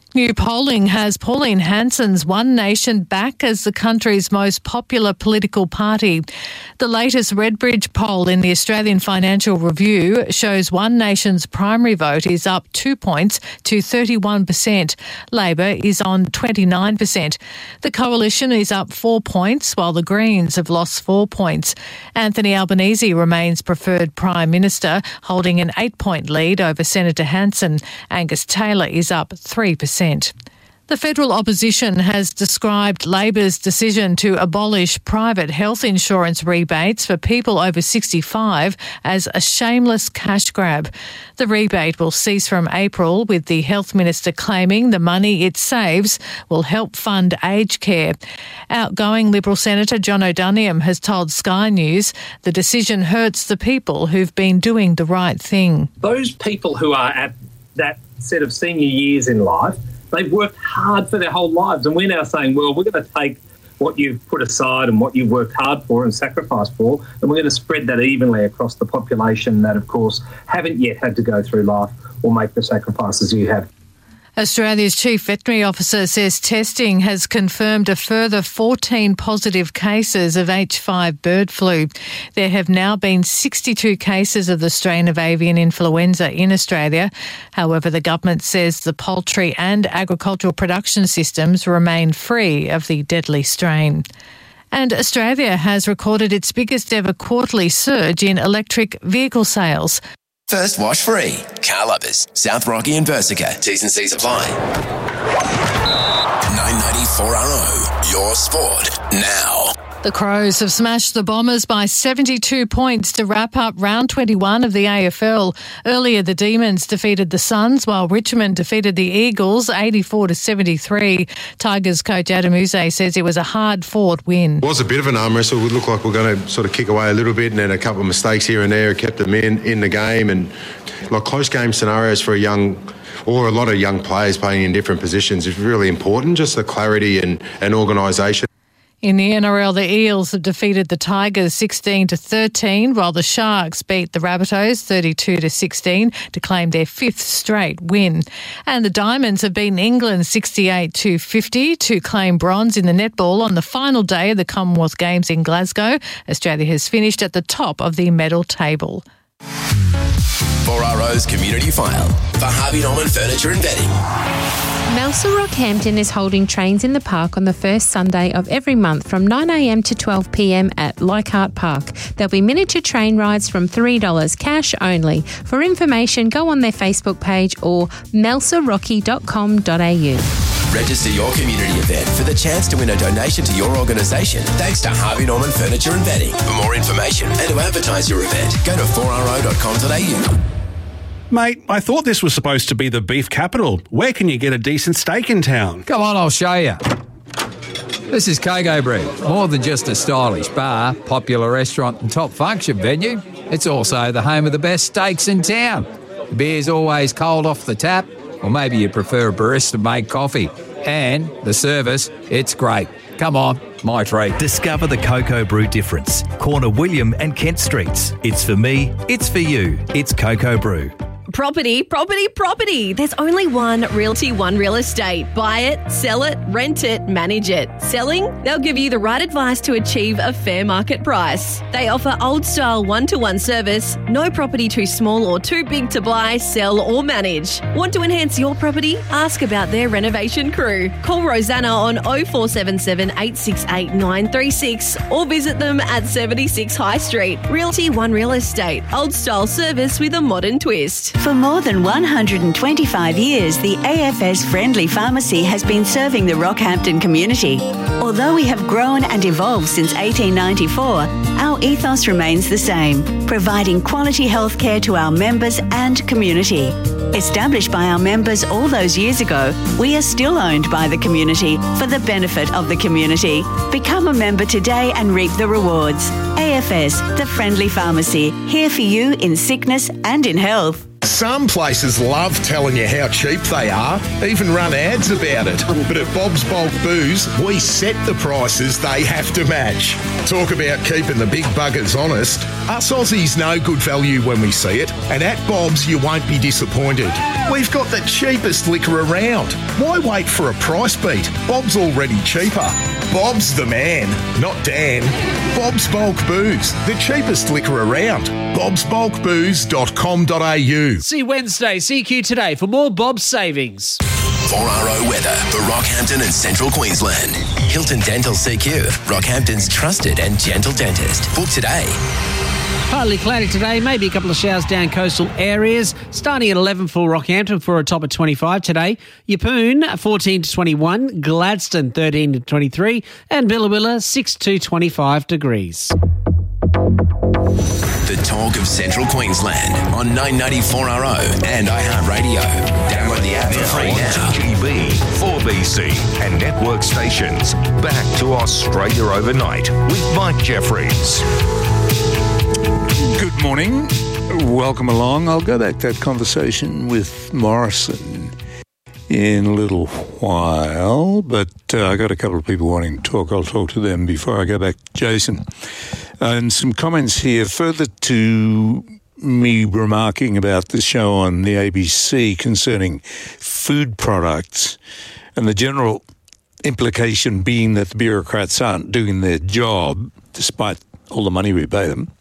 New polling has Pauline Hanson's One Nation back as the country's most popular political party. The latest Redbridge poll in the Australian Financial Review shows One Nation's primary vote is up two points to thirty-one percent. Labor is on twenty-nine percent. The Coalition is up four points, while the Greens have lost four points. Anthony Albanese remains preferred Prime Minister, holding an eight-point lead over Senator Hanson. Angus Taylor is up three percent. The federal opposition has described Labor's decision to abolish private health insurance rebates for people over sixty-five as a shameless cash grab. The rebate will cease from April, with the Health Minister claiming the money it saves will help fund aged care. Outgoing Liberal Senator John O'Doniam has told Sky News the decision hurts the people who've been doing the right thing. Those people who are at that set of senior years in life, they've worked hard for their whole lives, and we're now saying, well, we're going to take what you've put aside and what you've worked hard for and sacrificed for, and we're going to spread that evenly across the population that, of course, haven't yet had to go through life or make the sacrifices you have. Australia's Chief Veterinary Officer says testing has confirmed a further fourteen positive cases of H five bird flu. There have now been sixty-two cases of the strain of avian influenza in Australia. However, the government says the poultry and agricultural production systems remain free of the deadly strain. And Australia has recorded its biggest ever quarterly surge in electric vehicle sales. First wash free. Car Lovers, South Rocky and Versica. T's and C's apply. nine ninety-four R O, your sport now. The Crows have smashed the Bombers by seventy-two points to wrap up round twenty-one of the A F L. Earlier, the Demons defeated the Suns, while Richmond defeated the Eagles eighty-four to seventy-three. Tigers coach Adam Uze says it was a hard-fought win. It was a bit of an arm wrestle. It looked like we we're going to sort of kick away a little bit, and then a couple of mistakes here and there kept them in, in the game. And like close game scenarios for a young or a lot of young players playing in different positions is really important, just the clarity and, and organisation. In the N R L, the Eels have defeated the Tigers sixteen to thirteen, while the Sharks beat the Rabbitohs thirty-two to sixteen to claim their fifth straight win. And the Diamonds have beaten England sixty-eight to fifty to claim bronze in the netball on the final day of the Commonwealth Games in Glasgow. Australia has finished at the top of the medal table. four R O's Community File for Harvey Norman Furniture and Bedding. Melsa Rockhampton is holding Trains in the Park on the first Sunday of every month from nine a m to twelve p m at Leichhardt Park. There'll be miniature train rides from three dollars cash only. For information, go on their Facebook page or melsa rocky dot com dot a u. Register your community event for the chance to win a donation to your organisation thanks to Harvey Norman Furniture and Bedding. For more information and to advertise your event, go to four r o dot com dot a u. Mate, I thought this was supposed to be the beef capital. Where can you get a decent steak in town? Come on, I'll show you. This is Coco Brew. More than just a stylish bar, popular restaurant and top function venue, it's also the home of the best steaks in town. The beer's always cold off the tap, or maybe you prefer a barista-made coffee. And the service, it's great. Come on, my treat. Discover the Coco Brew difference. Corner William and Kent Streets. It's for me, it's for you. It's Coco Brew. Property, property, property. There's only one Realty One Real Estate. Buy it, sell it, rent it, manage it. Selling? They'll give you the right advice to achieve a fair market price. They offer old-style one-to-one service, no property too small or too big to buy, sell or manage. Want to enhance your property? Ask about their renovation crew. Call Rosanna on oh four seven seven, eight six eight, nine three six or visit them at seventy-six High Street. Realty One Real Estate. Old-style service with a modern twist. For more than one hundred twenty-five years, the A F S Friendly Pharmacy has been serving the Rockhampton community. Although we have grown and evolved since eighteen ninety-four, our ethos remains the same, providing quality healthcare to our members and community. Established by our members all those years ago, we are still owned by the community for the benefit of the community. Become a member today and reap the rewards. A F S, the Friendly Pharmacy, here for you in sickness and in health. Some places love telling you how cheap they are, even run ads about it. But at Bob's Bulk Booze, we set the prices they have to match. Talk about keeping the big buggers honest. Us Aussies know good value when we see it, and at Bob's you won't be disappointed. We've got the cheapest liquor around. Why wait for a price beat? Bob's already cheaper. Bob's the man, not Dan. Bob's Bulk Booze, the cheapest liquor around. bobs bulk booze dot com dot a u. See Wednesday, C Q today for more Bob's savings. four R O weather for Rockhampton and Central Queensland. Hilton Dental C Q, Rockhampton's trusted and gentle dentist. Book today. Partly cloudy today, maybe a couple of showers down coastal areas. Starting at eleven for Rockhampton for a top of twenty-five today. Yeppoon fourteen to twenty-one, Gladstone thirteen to twenty-three, and Billawilla six to twenty-five degrees. The talk of Central Queensland on nine ninety-four R O and iHeartRadio. Download the app for free now. G B, four B C and network stations. Back to Australia overnight with Mike Jeffries. Good morning. Welcome along. I'll go back to that conversation with Morrison in a little while, but uh, I got a couple of people wanting to talk. I'll talk to them before I go back to Jason. And some comments here further to me remarking about the show on the A B C concerning food products and the general implication being that the bureaucrats aren't doing their job despite all the money we pay them.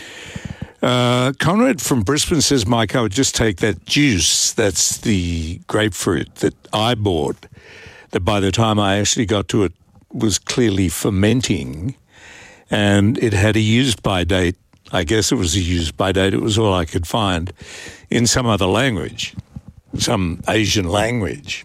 Uh, Conrad from Brisbane says, Mike, I would just take that juice, that's the grapefruit that I bought, that by the time I actually got to it was clearly fermenting, and it had a use-by date. I guess it was a use-by date. It was all I could find in some other language, some Asian language.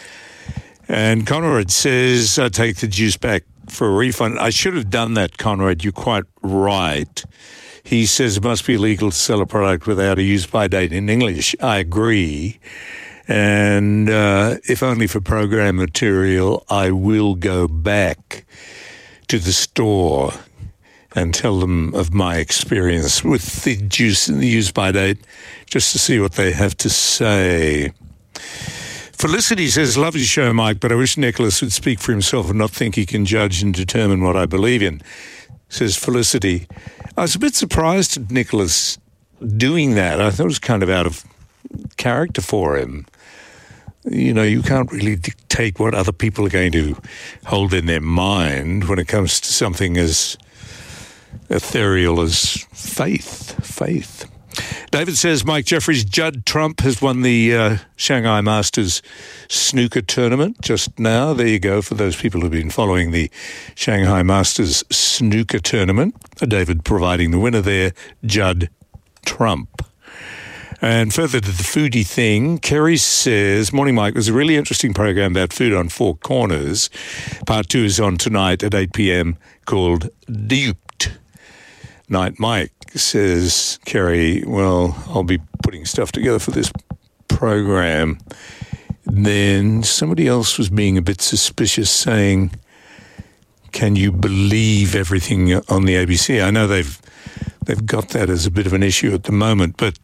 And Conrad says, I take the juice back for a refund. I should have done that, Conrad. You're quite right. He says it must be illegal to sell a product without a use-by date in English. I agree. And uh, if only for program material, I will go back to the store and tell them of my experience with the juice and the use-by date just to see what they have to say. Felicity says, love your show, Mike, but I wish Nicholas would speak for himself and not think he can judge and determine what I believe in. Says Felicity. I was a bit surprised at Nicholas doing that. I thought it was kind of out of character for him. You know, you can't really dictate what other people are going to hold in their mind when it comes to something as ethereal as faith. Faith. David says, Mike Jeffries, Judd Trump has won the uh, Shanghai Masters snooker tournament just now. There you go, for those people who've been following the Shanghai Masters snooker tournament. David providing the winner there, Judd Trump. And further to the foodie thing, Kerry says, morning, Mike, there's a really interesting program about food on Four Corners. Part two is on tonight at eight p.m. called Duped. Night, Mike, says Kerry, well, I'll be putting stuff together for this program. Then somebody else was being a bit suspicious, saying, can you believe everything on the A B C? I know they've they've got that as a bit of an issue at the moment, but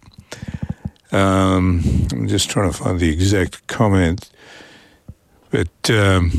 um, I'm just trying to find the exact comment. But um,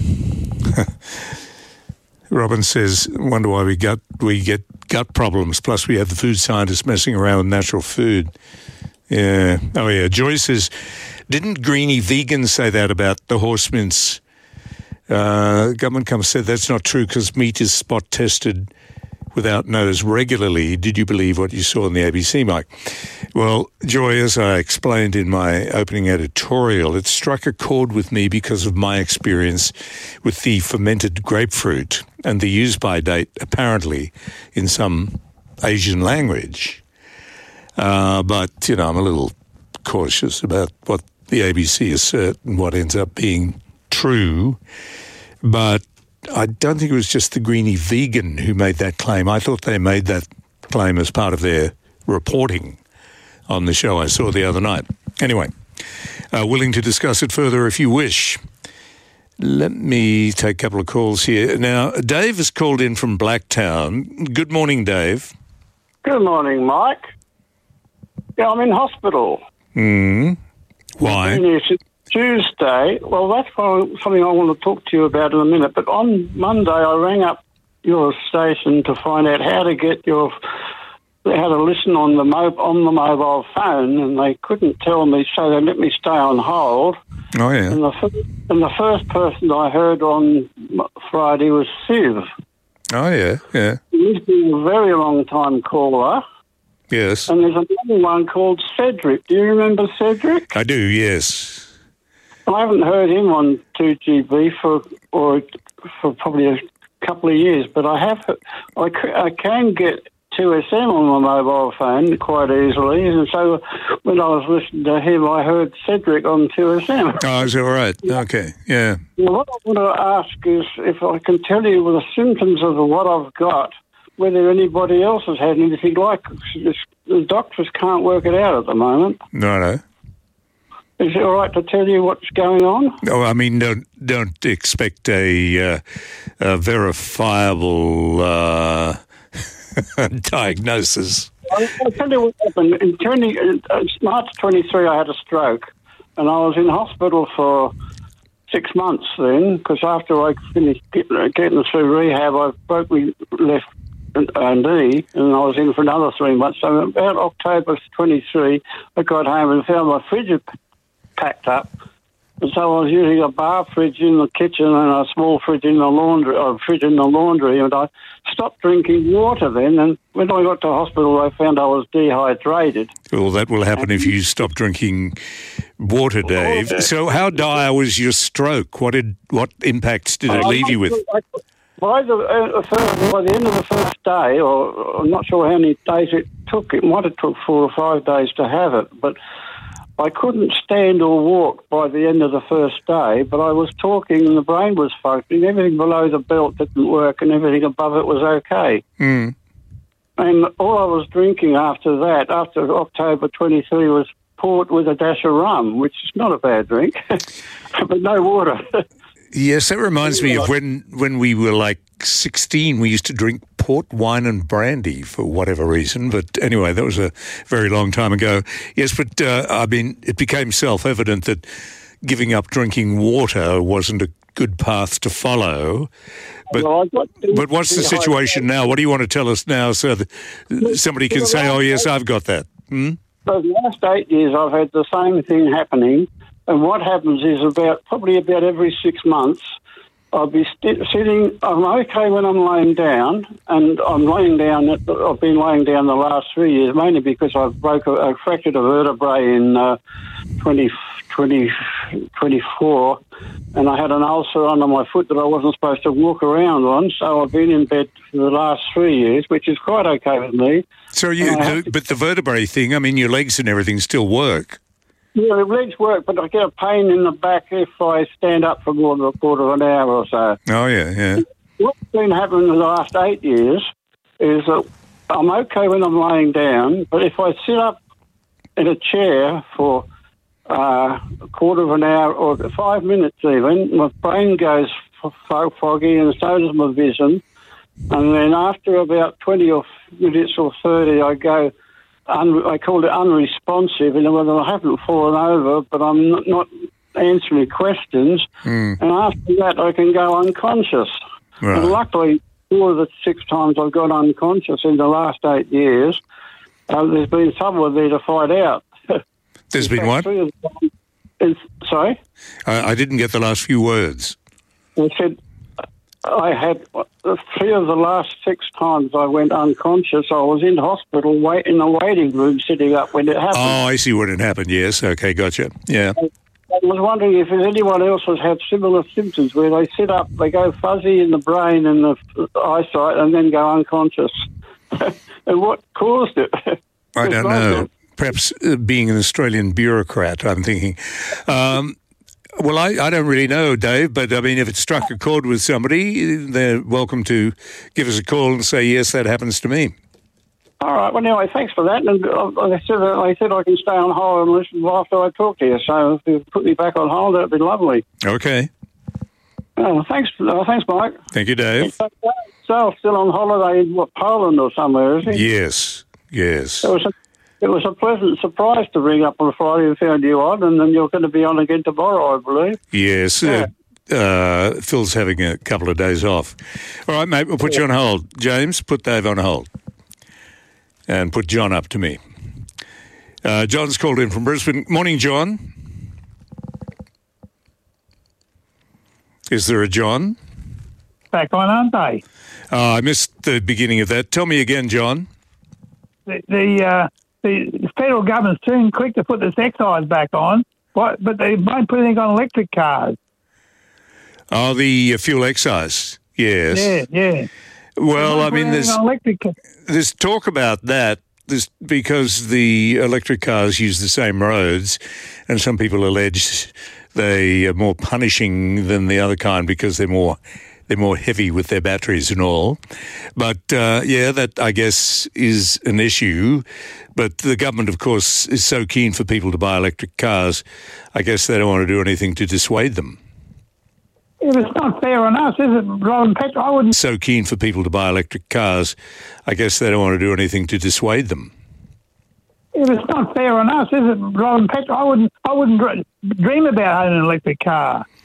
Robin says, wonder why we got we get gut problems. Plus, we have the food scientists messing around with natural food. Yeah. Oh, yeah. Joyce says, didn't Greenie Vegan say that about the horse mince? Uh, government comes said that's not true because meat is spot tested without nose regularly. Did you believe what you saw in the A B C, Mike? Well, Joy, as I explained in my opening editorial, it struck a chord with me because of my experience with the fermented grapefruit and the use-by date, apparently, in some Asian language. Uh, but, you know, I'm a little cautious about what the A B C assert and what ends up being true. But I don't think it was just the Greenie Vegan who made that claim. I thought they made that claim as part of their reporting on the show I saw the other night. Anyway, uh, willing to discuss it further if you wish. Let me take a couple of calls here. Now, Dave has called in from Blacktown. Good morning, Dave. Good morning, Mike. Yeah, I'm in hospital. Mm. Why? Been here since Tuesday. Well, that's something I want to talk to you about in a minute. But on Monday, I rang up your station to find out how to get your how to listen on the mo- on the mobile phone, and they couldn't tell me, so they let me stay on hold. Oh yeah. And the first, and the first person I heard on Friday was Siv. Oh yeah, yeah. He's been a very long time caller. Yes. And there's another one called Cedric. Do you remember Cedric? I do. Yes. I haven't heard him on two G B for or for probably a couple of years, but I have. I, I can get two S M on my mobile phone quite easily, and so when I was listening to him, I heard Cedric on two S M. Oh, is that right? Okay, yeah. Well, what I want to ask is if I can tell you the symptoms of what I've got, whether anybody else has had anything like this. The doctors can't work it out at the moment. No, no. Is it all right to tell you what's going on? Oh, I mean, don't don't expect a, uh, a verifiable uh, diagnosis. I'll, I'll tell you what happened. In twenty, uh, March twenty-three, I had a stroke, and I was in hospital for six months then, because after I finished getting, getting through rehab, I broke my left knee, and I was in for another three months. So about October twenty-three, I got home and found my fridge had packed up. And so I was using a bar fridge in the kitchen and a small fridge in the laundry, or fridge in the laundry, and I stopped drinking water then, and when I got to hospital, I found I was dehydrated. Well, that will happen if you stop drinking water, Dave. So how dire was your stroke? What did what impacts did it leave you with? By the, uh, first, by the end of the first day, or I'm not sure how many days it took, it might have took four or five days to have it, but I couldn't stand or walk by the end of the first day, but I was talking and the brain was functioning. Everything below the belt didn't work and everything above it was okay. Mm. And all I was drinking after that, after October twenty-three, was port with a dash of rum, which is not a bad drink, but no water. Yes, that reminds me of when, when we were like sixteen, we used to drink port, wine and brandy for whatever reason. But anyway, that was a very long time ago. Yes, but uh, I mean, it became self-evident that giving up drinking water wasn't a good path to follow. But, well, but what's the situation now? What do you want to tell us now so that somebody can say, oh, yes, I've got that? Hmm? For the last eight years, I've had the same thing happening. And what happens is about probably about every six months, I'll be st- sitting. I'm okay when I'm laying down, and I'm laying down. At, I've been laying down the last three years, mainly because I broke, a, I fractured a vertebrae in uh, twenty, twenty, twenty-four, and I had an ulcer under my foot that I wasn't supposed to walk around on. So I've been in bed for the last three years, which is quite okay with me. So you, the, but the vertebrae thing, I mean, your legs and everything still work. Yeah, the legs work, but I get a pain in the back if I stand up for more than a quarter of an hour or so. Oh, yeah, yeah. What's been happening in the last eight years is that I'm okay when I'm laying down, but if I sit up in a chair for uh, a quarter of an hour or five minutes even, my brain goes f- foggy and so does my vision. And then after about twenty or minutes or thirty, I go... Un- I call it unresponsive, in other words, I haven't fallen over, but I'm not, not answering questions. Mm. And after that, I can go unconscious. Right. And luckily, four of the six times I've got unconscious in the last eight years, uh, there's been someone there to find out. There's been what? It's, sorry? I, I didn't get the last few words. I said... I had uh, three of the last six times I went unconscious. I was in hospital, wait in the waiting room, sitting up when it happened. Oh, I see when it happened. Yes, okay, gotcha. Yeah. I, I was wondering if anyone else has had similar symptoms where they sit up, they go fuzzy in the brain and the eyesight, and then go unconscious. And what caused it? I don't know. Perhaps uh, being an Australian bureaucrat, I'm thinking. Um, Well, I, I don't really know, Dave, but I mean, if it struck a chord with somebody, they're welcome to give us a call and say, yes, that happens to me. All right. Well, anyway, thanks for that. And uh, they said, uh, they said I can stay on hold and listen after I talk to you. So if you put me back on hold, that'd be lovely. Okay. Oh, thanks, uh, thanks, Mike. Thank you, Dave. So, so still on holiday in what, Poland or somewhere, is he? Yes, yes. There was a it was a pleasant surprise to ring up on Friday and found you on, and then you're going to be on again tomorrow, I believe. Yes. Yeah. Uh, uh, Phil's having a couple of days off. All right, mate, we'll put you on hold. James, put Dave on hold. And put John up to me. Uh, John's called in from Brisbane. Morning, John. Is there a John? Back on, aren't they? Oh, I missed the beginning of that. Tell me again, John. The the, uh, the federal government's too quick to put this excise back on, what, but they won't put anything on electric cars. Oh, the uh, fuel excise. Yes. Yeah, yeah. Well, I mean, there's, electric... there's talk about that. There's, because the electric cars use the same roads, and some people allege they are more punishing than the other kind because they're more they're more heavy with their batteries and all. But uh, yeah, that I guess is an issue. But the government, of course, is so keen for people to buy electric cars. I guess they don't want to do anything to dissuade them. If it's not fair on us, is it, driving petrol? I wouldn't... So keen for people to buy electric cars, I guess they don't want to do anything to dissuade them. If it's not fair on us, is it, driving petrol? I wouldn't, I wouldn't dream about owning an electric car.